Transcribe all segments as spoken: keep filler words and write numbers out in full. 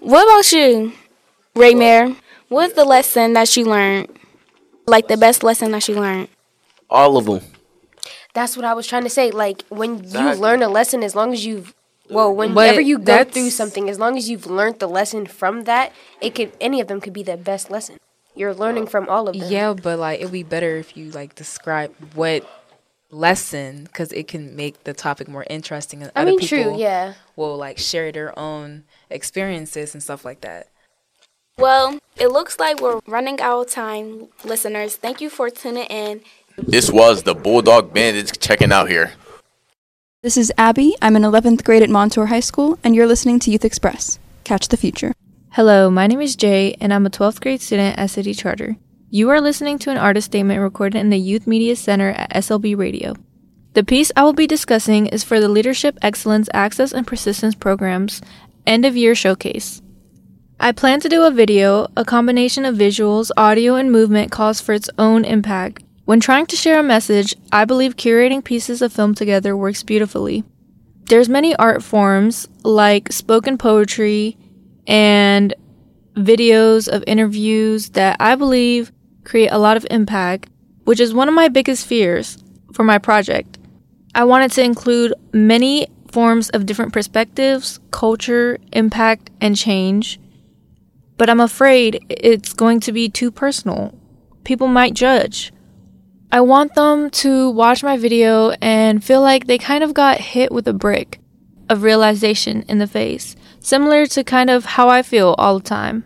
What about you, Raymare? What's the lesson that you learned? Like the best lesson that you learned? All of them. That's what I was trying to say. Like, when you Exactly. learn a lesson, as long as you've, well, whenever But you go that's- through something, as long as you've learned the lesson from that, it could, any of them could be the best lesson. You're learning from all of them. Yeah, but like it'd be better if you like describe what lesson, because it can make the topic more interesting, and I other mean, people true, yeah. will like share their own experiences and stuff like that. Well, it looks like we're running out of time, listeners. Thank you for tuning in. This was the Bulldog Bandits checking out here. This is Abby. I'm in eleventh grade at Montour High School, and you're listening to Youth Express. Catch the future. Hello, my name is Jay, and I'm a twelfth grade student at City Charter. You are listening to an artist statement recorded in the Youth Media Center at S L B Radio. The piece I will be discussing is for the Leadership Excellence Access and Persistence Program's End of Year Showcase. I plan to do a video. A combination of visuals, audio, and movement calls for its own impact. When trying to share a message, I believe curating pieces of film together works beautifully. There's many art forms like spoken poetry and videos of interviews that I believe create a lot of impact, which is one of my biggest fears for my project. I wanted to include many forms of different perspectives, culture, impact, and change. But I'm afraid it's going to be too personal. People might judge. I want them to watch my video and feel like they kind of got hit with a brick of realization in the face, similar to kind of how I feel all the time.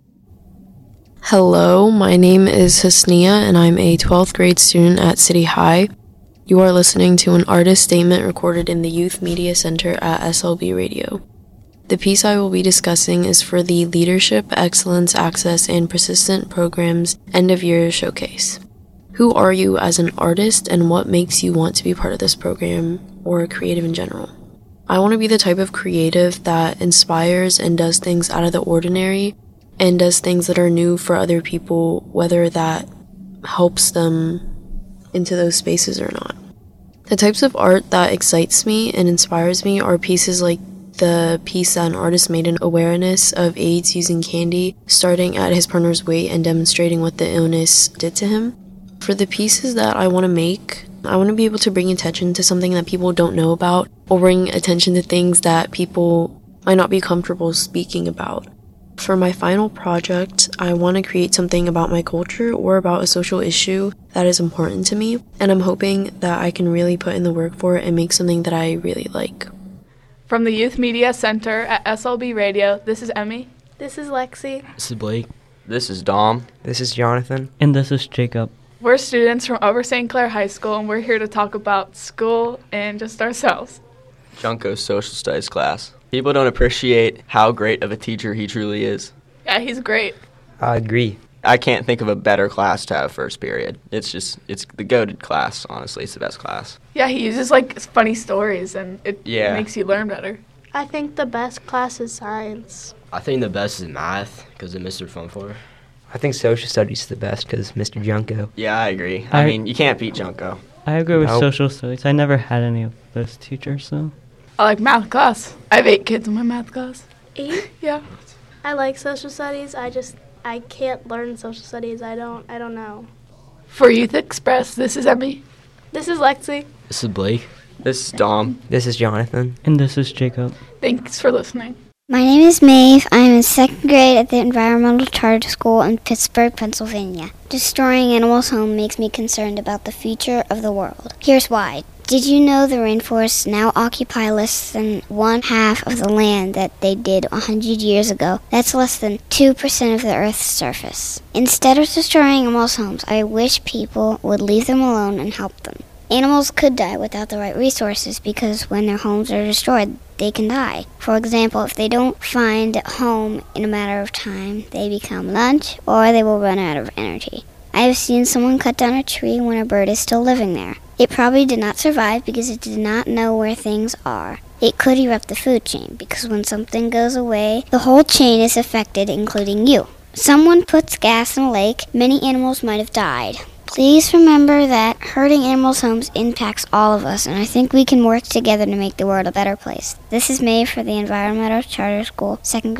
Hello, my name is Hasnia, and I'm a twelfth grade student at City High. You are listening to an artist statement recorded in the Youth Media Center at S L B Radio. The piece I will be discussing is for the Leadership Excellence Access and Persistent Program's End of Year Showcase. Who are you as an artist, and what makes you want to be part of this program or creative in general? I want to be the type of creative that inspires and does things out of the ordinary and does things that are new for other people, whether that helps them into those spaces or not. The types of art that excites me and inspires me are pieces like the piece that an artist made in awareness of AIDS using candy, starting at his partner's weight and demonstrating what the illness did to him. For the pieces that I want to make, I want to be able to bring attention to something that people don't know about, or bring attention to things that people might not be comfortable speaking about. For my final project, I want to create something about my culture or about a social issue that is important to me, and I'm hoping that I can really put in the work for it and make something that I really like. From the Youth Media Center at S L B Radio, this is Emmy. This is Lexi. This is Blake. This is Dom. This is Jonathan. And this is Jacob. We're students from Upper Saint Clair High School, and we're here to talk about school and just ourselves. Junko's social studies class. People don't appreciate how great of a teacher he truly is. Yeah, he's great. I agree. I can't think of a better class to have first period. It's just, it's the goated class, honestly. It's the best class. Yeah, he uses, like, funny stories, and it yeah. makes you learn better. I think the best class is science. I think the best is math, because of Mister Funfor. I think social studies is the best, because Mister Junko. Yeah, I agree. I, I mean, you can't beat Junko. I agree with nope. social studies. I never had any of those teachers, so. I like math class. I have eight kids in my math class. Eight? Yeah. I like social studies. I just, I can't learn social studies. I don't, I don't know. For Youth Express, this is Emmy. This is Lexi. This is Blake. This is Dom. This is Jonathan. And this is Jacob. Thanks for listening. My name is Maeve. I am in second grade at the Environmental Charter School in Pittsburgh, Pennsylvania. Destroying animals' home makes me concerned about the future of the world. Here's why. Did you know the rainforests now occupy less than one half of the land that they did one hundred years ago? That's less than two percent of the Earth's surface. Instead of destroying animals' homes, I wish people would leave them alone and help them. Animals could die without the right resources because when their homes are destroyed, they can die. For example, if they don't find a home in a matter of time, they become lunch or they will run out of energy. I have seen someone cut down a tree when a bird is still living there. It probably did not survive because it did not know where things are. It could erupt the food chain because when something goes away, the whole chain is affected, including you. Someone puts gas in a lake, many animals might have died. Please remember that hurting animals' homes impacts all of us, and I think we can work together to make the world a better place. This is May for the Environmental Charter School, second grade.